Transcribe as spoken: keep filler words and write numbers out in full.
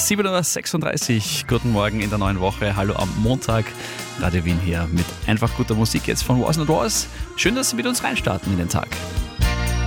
sieben Uhr sechsunddreißig, guten Morgen in der neuen Woche. Hallo am Montag. Radio Wien hier mit einfach guter Musik jetzt von Was Not Was. Schön, dass Sie mit uns reinstarten in den Tag.